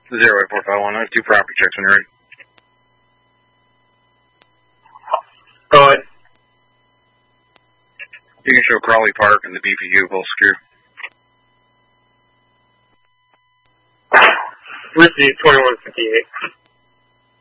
08451. I have 2 property checks when you're ready. Go ahead. You can show Crawley Park and the BPU both secure. Received 2158.